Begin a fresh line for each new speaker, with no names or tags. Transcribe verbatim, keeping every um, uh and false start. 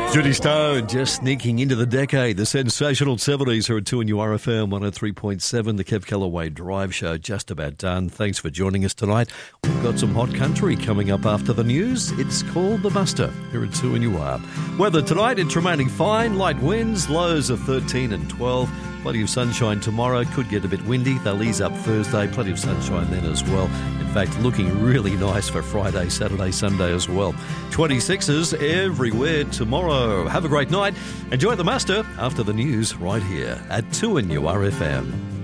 Judy Stone just sneaking into the decade. The sensational seventies are at two and U R F M one oh three point seven. The Kev Callaway Drive Show just about done. Thanks for joining us tonight. We've got some hot country coming up after the news. It's called The Muster here at two and U R. Weather tonight, it's remaining fine. Light winds, lows of thirteen and twelve. Plenty of sunshine tomorrow. Could get a bit windy. They'll ease up Thursday. Plenty of sunshine then as well. In fact, looking really nice for Friday, Saturday, Sunday as well. twenty-sixes everywhere tomorrow. Have a great night. Enjoy the muster after the news right here at two and U R F M.